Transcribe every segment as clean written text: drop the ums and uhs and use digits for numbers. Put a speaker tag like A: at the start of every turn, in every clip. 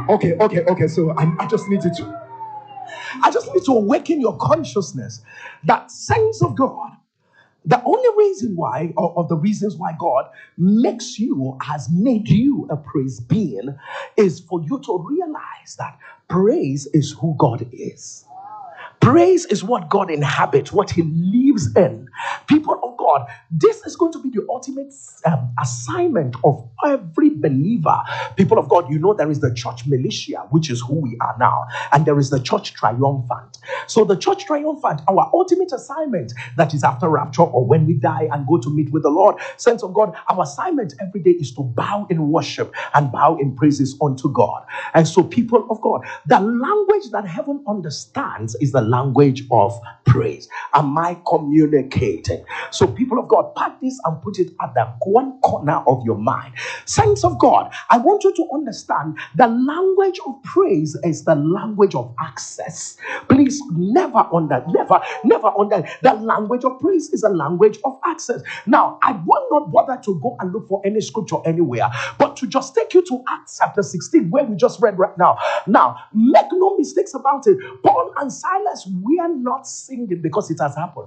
A: Okay. So I just need you to. I just need to awaken your consciousness that sense of God. The only reason why, or the reasons why God has made you a praise being, is for you to realize that praise is who God is. Praise is what God inhabits, what He lives in. People of God, this is going to be the ultimate assignment of every believer. People of God, you know there is the church militia, which is who we are now, and there is the church triumphant. So the church triumphant, our ultimate assignment, that is after rapture or when we die and go to meet with the Lord, sense of God, our assignment every day is to bow in worship and bow in praises unto God. And so, people of God, the language that heaven understands is the language of praise. Am I communicating? So, people of God, pack this and put it at the one corner of your mind. Saints of God, I want you to understand the language of praise is the language of access. Please never under. The language of praise is a language of access. Now, I will not bother to go and look for any scripture anywhere, but to just take you to Acts chapter 16, where we just read right now. Now, make no mistakes about it. Paul and Silas, we are not singing because it has happened.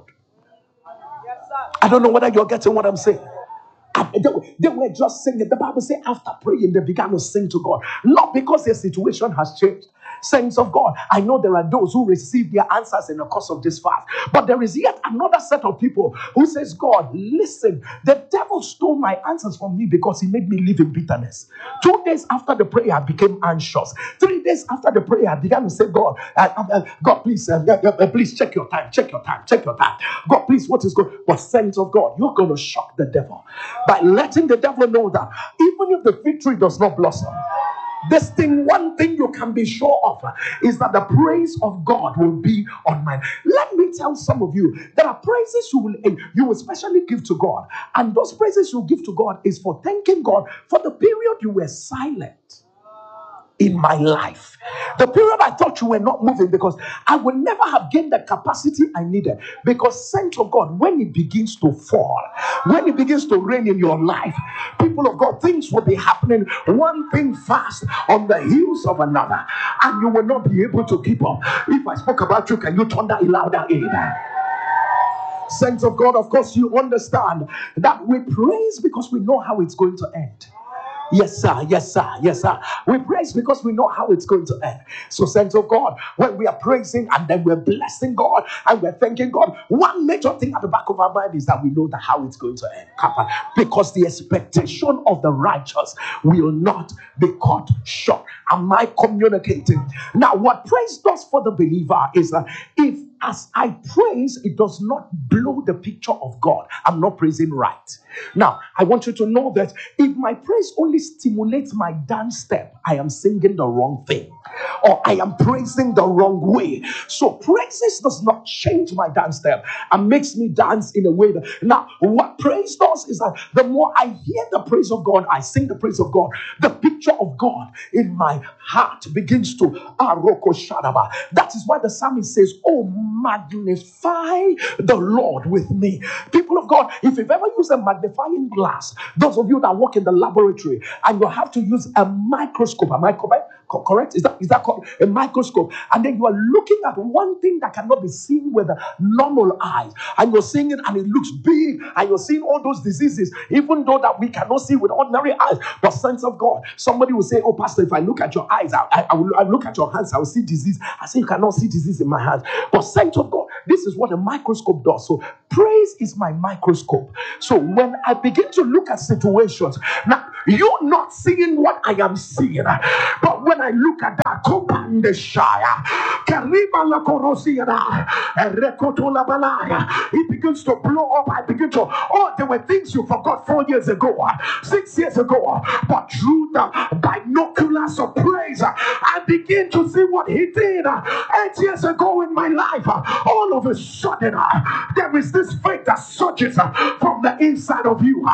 A: I don't know whether you're getting what I'm saying. They were just singing. The Bible says after praying, they began to sing to God. Not because their situation has changed. Saints of God, I know there are those who receive their answers in the course of this fast. But there is yet another set of people who says, God, listen, the devil stole my answers from me because he made me live in bitterness. 2 days after the prayer, I became anxious. 3 days after the prayer, I began to say, God, God, please, please check your time. God, please, what is going? But saints of God, you're going to shock the devil by letting the devil know that even if the fig tree does not blossom, one thing you can be sure of is that the praise of God will be on mine. Let me tell some of you, there are praises you will especially give to God, and those praises you give to God is for thanking God for the period you were silent in my life. The period I thought you were not moving, because I would never have gained the capacity I needed. Because, saints of God, when it begins to fall, when it begins to rain in your life, people of God, things will be happening one thing fast on the heels of another, and you will not be able to keep up. If I spoke about you, can you turn that louder? Amen. Saints of God, of course, you understand that we praise because we know how it's going to end. Yes, sir. We praise because we know how it's going to end. So, saints of God, when we are praising and then we're blessing God and we're thanking God, one major thing at the back of our mind is that we know that how it's going to end. Because the expectation of the righteous will not be cut short. Am I communicating? Now, what praise does for the believer is that if as I praise, it does not blow the picture of God, I'm not praising right. Now, I want you to know that if my praise only stimulates my dance step, I am singing the wrong thing, or I am praising the wrong way. So praises does not change my dance step and makes me dance in a way that... Now, what praise does is that the more I hear the praise of God, I sing the praise of God, the picture of God in my heart begins to that is why the psalmist says, oh, magnify the Lord with me. People of God, if you've ever used a magnifying glass, those of you that work in the laboratory and you have to use a microscope, correct? Is that called a microscope? And then you are looking at one thing that cannot be seen with a normal eye, and you're seeing it and it looks big, and you're seeing all those diseases, even though that we cannot see with ordinary eyes. But sense of God, somebody will say, oh, pastor, if I look at your eyes, I look at your hands, I will see disease. I say, you cannot see disease in my hands. But sense of God, this is what a microscope does. So praise is my microscope. So when I begin to look at situations, now you're not seeing what I am seeing, but when I look at that, it begins to blow up. I begin to, there were things you forgot 4 years ago, 6 years ago, but through the binoculars of praise, I begin to see what he did 8 years ago in my life. All of a sudden, there is this faith that surges from the inside of you.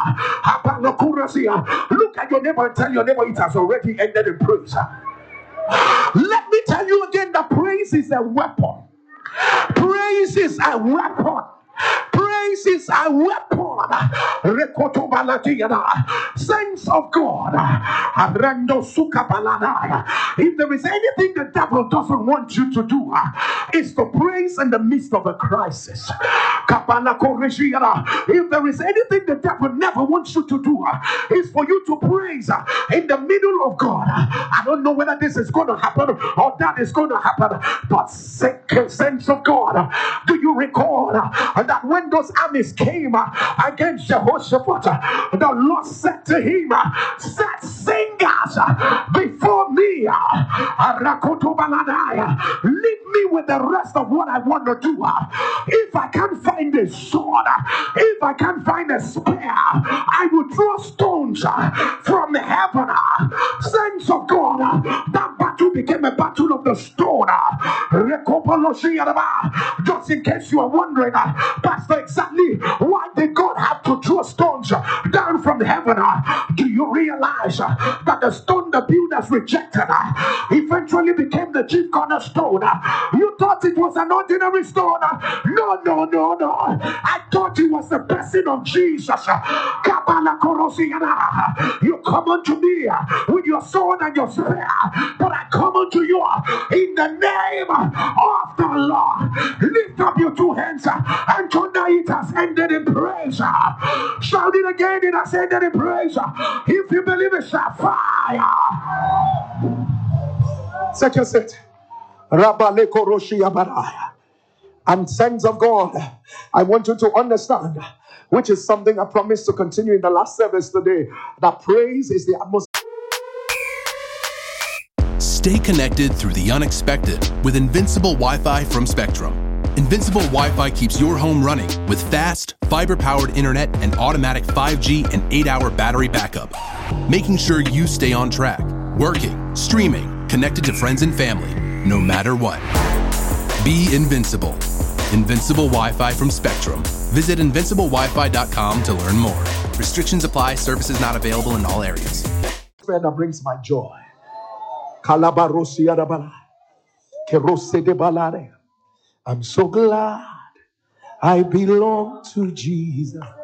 A: Look at your neighbor and tell your neighbor it has already ended in praise. Let me tell you again that praise is a weapon. Praise is a weapon. Praise Praise is a weapon. Saints of God. If there is anything the devil doesn't want you to do, is to praise in the midst of a crisis. If there is anything the devil never wants you to do, is for you to praise in the middle of God. I don't know whether this is going to happen or that is going to happen, but saints of God, do you recall that when those armies came against Jehoshaphat, the Lord said to him, set singers before me. Leave me with the rest of what I want to do. If I can't find a sword, if I can't find a spear, I will throw stones from heaven. Saints of God, that battle became a battle of the stone. Just in case you are wondering, Pastor, exactly why did God have to throw stones down from heaven? Do you realize that the stone the builders rejected eventually became the chief cornerstone? You thought it was an ordinary stone. No. I thought it was the person of Jesus. You come unto me with your sword and your spear, but I come unto you in the name of the Lord. Lift up your two hands and tonight it has ended in praise. Shout it again, it has ended in praise. If you believe it, shall fire. Such as it. And saints of God, I want you to understand, which is something I promised to continue in the last service today, that praise is the atmosphere.
B: Stay connected through the unexpected with Invincible Wi-Fi from Spectrum. Invincible Wi-Fi keeps your home running with fast, fiber-powered internet and automatic 5G and 8-hour battery backup, making sure you stay on track, working, streaming, connected to friends and family, no matter what. Be invincible. Invincible Wi-Fi from Spectrum. Visit invinciblewifi.com to learn more. Restrictions apply. Services not available in all areas.
A: That brings my joy. I'm so glad I belong to Jesus.